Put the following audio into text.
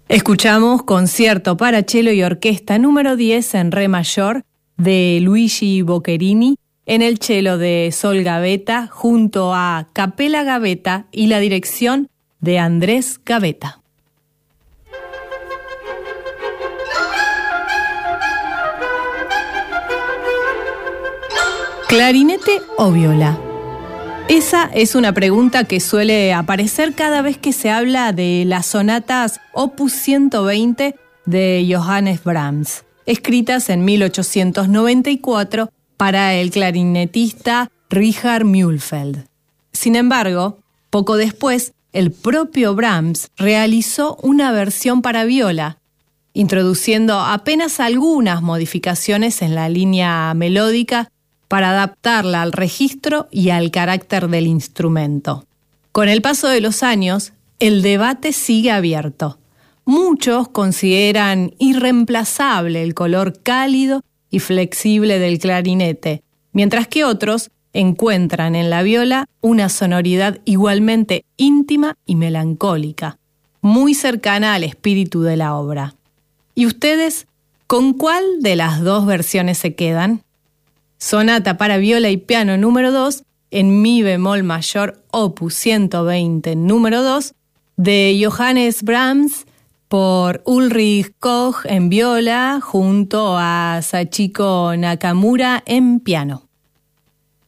Escuchamos Concierto para cello y orquesta número 10 en re mayor de Luigi Boccherini en el cello de Sol Gavetta junto a Capella Gavetta y la dirección de Andrés Gavetta. ¿Clarinete o viola? Esa es una pregunta que suele aparecer cada vez que se habla de las sonatas Opus 120 de Johannes Brahms, escritas en 1894 para el clarinetista Richard Mühlfeld. Sin embargo, poco después, el propio Brahms realizó una versión para viola, introduciendo apenas algunas modificaciones en la línea melódica para adaptarla al registro y al carácter del instrumento. Con el paso de los años, el debate sigue abierto. Muchos consideran irreemplazable el color cálido y flexible del clarinete, mientras que otros encuentran en la viola una sonoridad igualmente íntima y melancólica, muy cercana al espíritu de la obra. ¿Y ustedes, con cuál de las dos versiones se quedan? Sonata para viola y piano número 2 en mi bemol mayor opus 120 número 2 de Johannes Brahms por Ulrich Koch en viola junto a Sachiko Nakamura en piano.